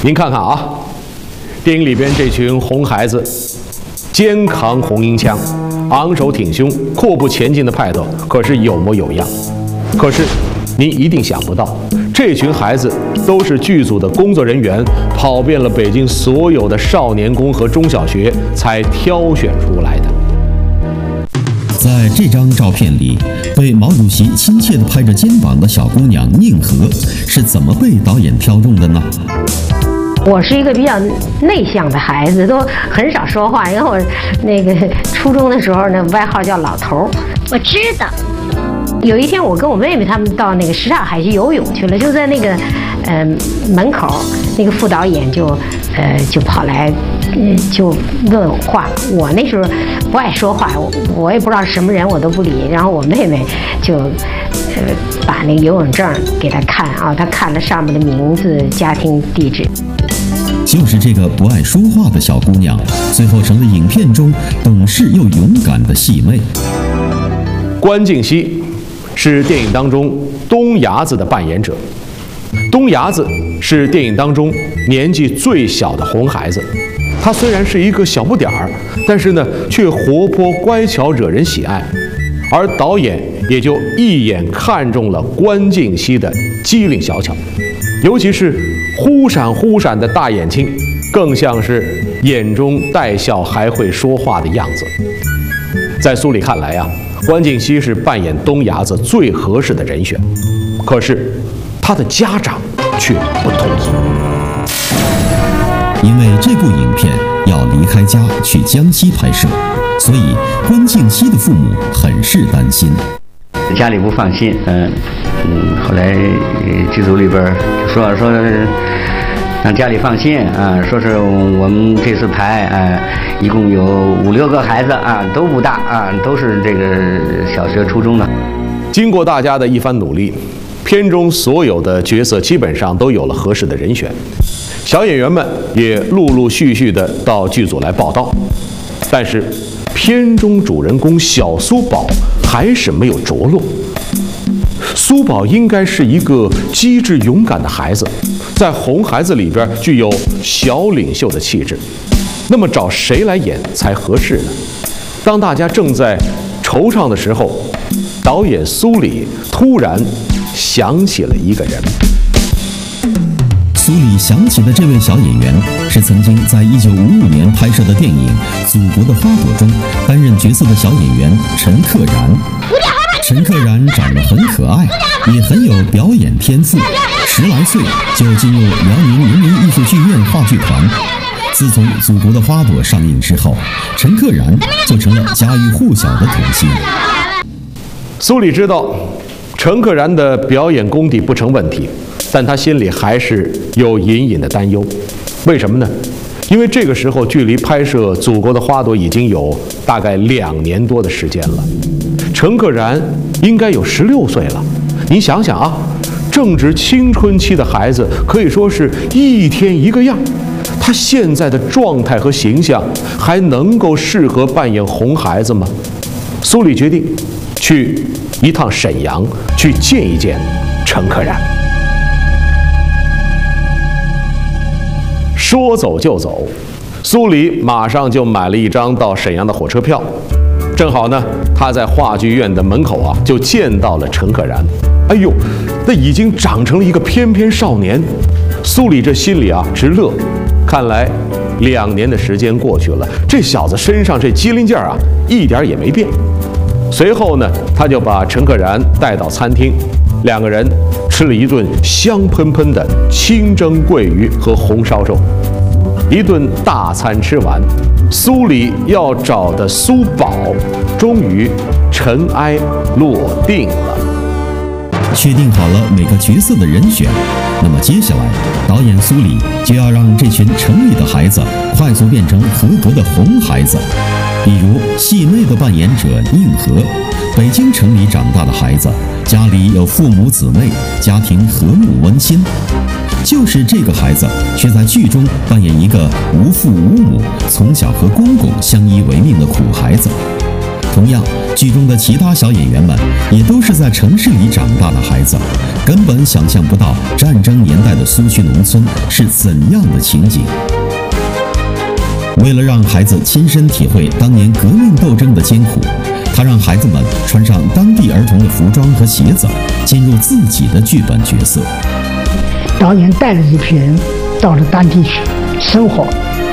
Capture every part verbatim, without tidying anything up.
您看看啊，电影里边这群红孩子，肩扛红缨枪，昂首挺胸，阔步前进的派头，可是有模有样。可是您一定想不到，这群孩子都是剧组的工作人员，跑遍了北京所有的少年宫和中小学，才挑选出来的。 在这张照片里，对毛主席亲切地拍着肩膀的小姑娘宁和，是怎么被导演挑中的呢？ 我是一个比较内向的孩子，都很少说话。因为我那个初中的时候呢，外号叫老头儿。 我知道。 有一天，我跟我妹妹他们到那个什刹海去游泳去了，就在那个呃门口，那个副导演就呃就跑来，嗯就问我话。我那时候不爱说话，我我也不知道是什么人，我都不理。然后我妹妹就呃把那个游泳证给他看啊，他看了上面的名字、家庭地址。 就是这个不爱说话的小姑娘，最后成了影片中懂事又勇敢的细妹。 关敬熙是电影当中东伢子的扮演者。东伢子是电影当中年纪最小的红孩子，他虽然是一个小不点儿，但是呢，却活泼乖巧，惹人喜爱。而导演也就一眼看中了关敬熙的机灵小巧，尤其是忽闪忽闪的大眼睛，更像是眼中带笑还会说话的样子。在苏里看来啊，关敬熙是扮演东伢子最合适的人选，可是他的家长却不同意。 因为这部影片要离开家去江西拍摄，所以关敬熙的父母很是担心， 家里不放心。嗯嗯，后来剧组里边就说说让家里放心啊，说是我们这次排啊，一共有五六个孩子啊，都不大啊，都是这个小学、初中的。 经过大家的一番努力，片中所有的角色基本上都有了合适的人选，小演员们也陆陆续续的到剧组来报到。但是片中主人公小苏宝还是没有着落。苏宝应该是一个机智勇敢的孩子，在红孩子里边具有小领袖的气质。那么找谁来演才合适呢？当大家正在惆怅的时候，导演苏里突然想起了一个人。 苏里想起的这位小演员是曾经在一九五五年拍摄的电影《祖国的花朵》中担任角色的小演员陈克然。陈克然长得很可爱，也很有表演天赋，十来岁就进入辽宁人民艺术剧院话剧团。自从《祖国的花朵》上映之后，陈克然就成了家喻户晓的童星。 苏里知道陈克然的表演功底不成问题，但他心里还是有隐隐的担忧。为什么呢？因为这个时候距离拍摄《祖国的花朵》已经有大概两年多的时间了，陈克然应该有十六岁了。你想想啊，正值青春期的孩子可以说是一天一个样，他现在的状态和形象还能够适合扮演红孩子吗？苏里决定去一趟沈阳，去见一见陈克然。说走就走，苏里马上就买了一张到沈阳的火车票。正好呢，他在话剧院的门口啊，就见到了陈克然。哎呦，那已经长成了一个翩翩少年。苏里这心里啊直乐，看来两年的时间过去了，这小子身上这机灵劲儿啊，一点也没变。随后呢，他就把陈克然带到餐厅，两个人吃了一顿香喷喷的清蒸桂鱼和红烧肉。一顿大餐吃完，苏里要找的苏宝终于尘埃落定了。 确定好了每个角色的人选，那么接下来导演苏里就要让这群城里的孩子快速变成合格的红孩子。比如细妹的扮演者宁和，北京城里长大的孩子，家里有父母姊妹，家庭和睦温馨。就是这个孩子却在剧中扮演一个无父无母，从小和公公相依为命的苦孩子。同样，剧中的其他小演员们也都是在城市里长大的孩子， 根本想象不到战争年代的苏区农村是怎样的情景。为了让孩子亲身体会当年革命斗争的艰苦，他让孩子们穿上当地儿童的服装和鞋子，进入自己的剧本角色。 导演带着这批人到了当地去生活，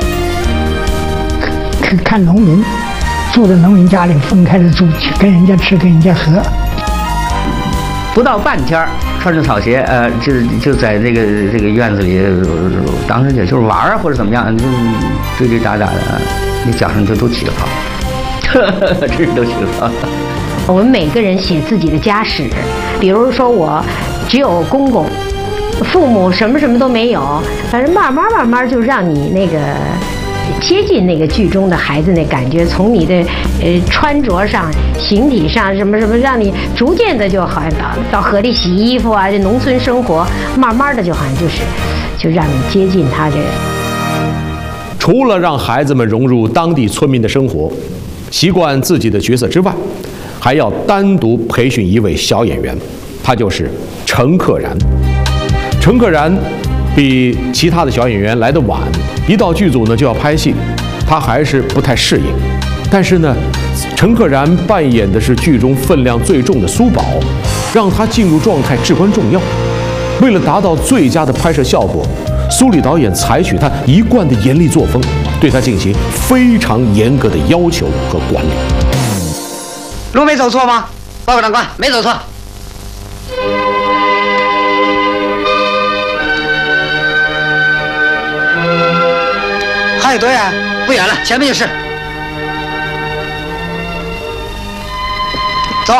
看看农民住在农民家里，分开的住，去跟人家吃，跟人家喝。 不到半天儿，穿着草鞋，呃，就就在这个这个院子里，呃、当时也就是玩儿或者怎么样，就追追打打的，你脚上就都起了泡，真是都起了泡。 我们每个人写自己的家史，比如说我只有公公，父母什么什么都没有，反正慢慢慢慢就让你那个接近那个剧中的孩子那感觉，从你的呃穿着上、形体上什么什么，让你逐渐的就好像到到河里洗衣服啊，这农村生活，慢慢的就好像就是就让你接近他这。 除了让孩子们融入当地村民的生活，习惯自己的角色之外，还要单独培训一位小演员，他就是陈克然。陈克然比其他的小演员来得晚，一到剧组呢就要拍戏，他还是不太适应。但是呢，陈克然扮演的是剧中分量最重的苏宝，让他进入状态至关重要。为了达到最佳的拍摄效果，苏里导演采取他一贯的严厉作风，对他进行非常严格的要求和管理。 路没走错吗？报告长官，没走错。还有多远？不远了，前面就是。走。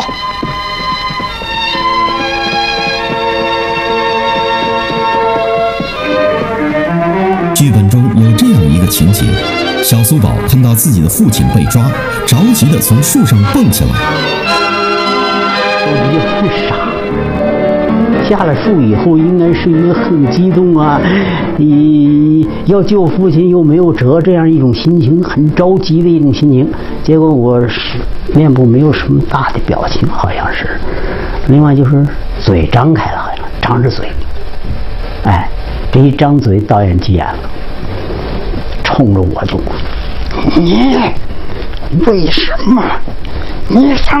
剧本中有这样一个情节：小苏宝看到自己的父亲被抓，着急地从树上蹦起来。 我也是傻。下了树以后，应该是应该很激动啊！你要救父亲又没有辙，这样一种心情，很着急的一种心情。结果我是面部没有什么大的表情，好像是。另外就是嘴张开了，好像张着嘴。哎，这一张嘴，导演急眼了，冲着我就：“你为什么？你上